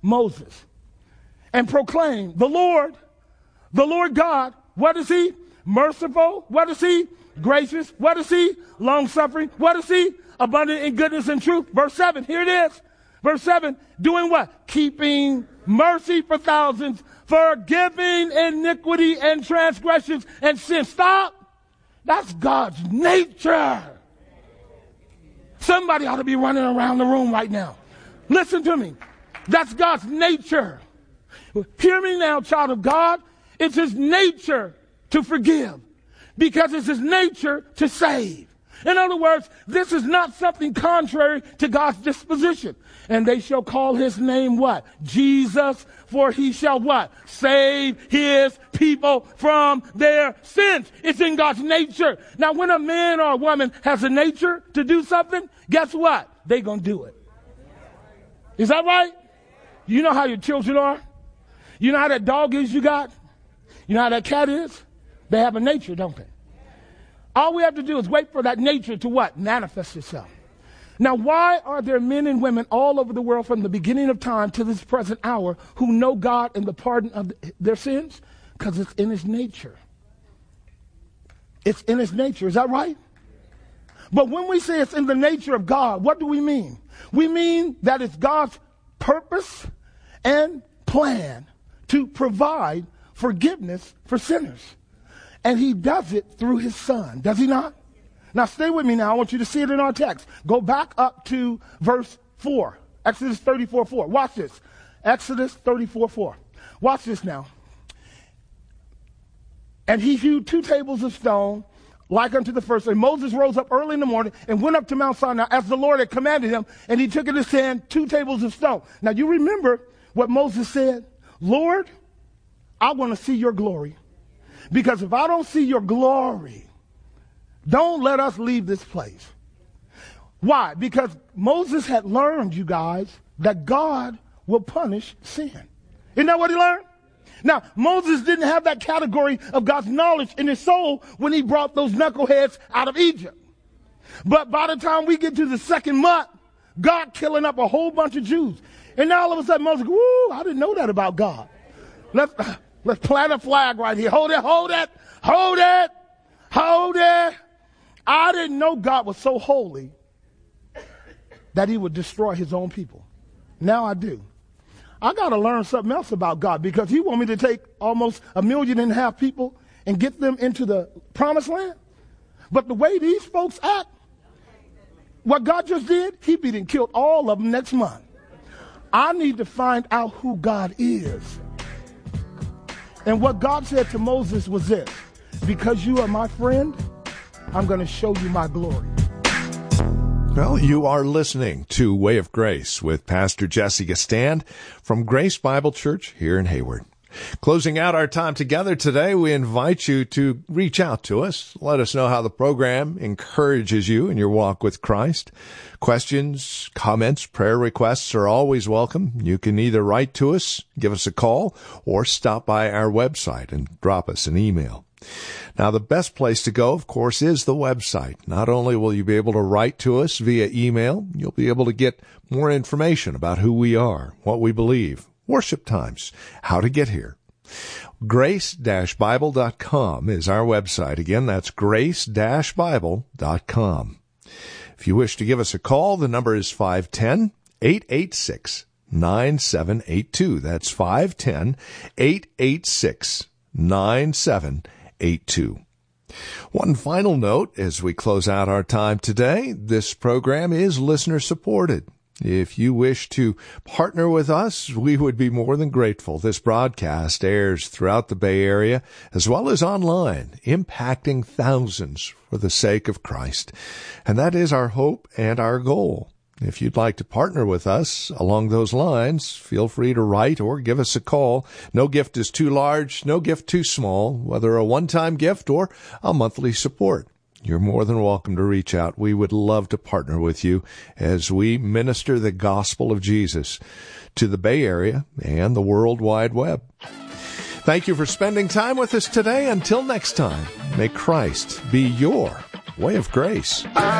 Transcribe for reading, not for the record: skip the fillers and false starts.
Moses and proclaim, the Lord God, what is he? Merciful. What is he? Gracious. What is he? Long-suffering. What is he? Abundant in goodness and truth. Verse 7, here it is. Verse 7, doing what? Keeping mercy for thousands, forgiving iniquity and transgressions and sin. Stop. That's God's nature. Somebody ought to be running around the room right now. Listen to me. That's God's nature. Hear me now, child of God. It's his nature to forgive because it's his nature to save. In other words, this is not something contrary to God's disposition. And they shall call his name what? Jesus, for he shall what? Save his people from their sins. It's in God's nature. Now, when a man or a woman has a nature to do something, guess what? They're going to do it. Is that right? You know how your children are? You know how that dog is you got? You know how that cat is? They have a nature, don't they? All we have to do is wait for that nature to what? Manifest itself. Now, why are there men and women all over the world from the beginning of time to this present hour who know God and the pardon of their sins? Because it's in his nature. It's in his nature. Is that right? But when we say it's in the nature of God, what do we mean? We mean that it's God's purpose and plan to provide forgiveness for sinners. And he does it through his son. Does he not? Now stay with me now. I want you to see it in our text. Go back up to verse 4. Exodus 34:4. Watch this. Exodus 34:4. Watch this now. And he hewed 2 tables of stone like unto the first. And Moses rose up early in the morning and went up to Mount Sinai as the Lord had commanded him. And he took in his hand 2 tables of stone. Now you remember what Moses said? Lord, I want to see your glory. Because if I don't see your glory, don't let us leave this place. Why? Because Moses had learned, you guys, that God will punish sin. Isn't that what he learned? Now, Moses didn't have that category of God's knowledge in his soul when he brought those knuckleheads out of Egypt. But by the time we get to the second month, God killing up a whole bunch of Jews. And now all of a sudden Moses, woo, I didn't know that about God. Let's plant a flag right here. Hold it. I didn't know God was so holy that he would destroy his own people. Now I do. I got to learn something else about God because he want me to take almost 1.5 million people and get them into the promised land. But the way these folks act, what God just did, he beat and killed all of them next month. I need to find out who God is. And what God said to Moses was this: because you are my friend, I'm going to show you my glory. Well, you are listening to Way of Grace with Pastor Jesse Gastand from Grace Bible Church here in Hayward. Closing out our time together today, we invite you to reach out to us. Let us know how the program encourages you in your walk with Christ. Questions, comments, prayer requests are always welcome. You can either write to us, give us a call, or stop by our website and drop us an email. Now, the best place to go, of course, is the website. Not only will you be able to write to us via email, you'll be able to get more information about who we are, what we believe, worship times, how to get here. Grace-Bible.com is our website. Again, that's Grace-Bible.com. If you wish to give us a call, the number is 510-886-9782. That's 510-886-9782. One final note as we close out our time today, this program is listener supported. If you wish to partner with us, we would be more than grateful. This broadcast airs throughout the Bay Area as well as online, impacting thousands for the sake of Christ. And that is our hope and our goal. If you'd like to partner with us along those lines, feel free to write or give us a call. No gift is too large, no gift too small, whether a one-time gift or a monthly support. You're more than welcome to reach out. We would love to partner with you as we minister the gospel of Jesus to the Bay Area and the World Wide Web. Thank you for spending time with us today. Until next time, may Christ be your way of grace.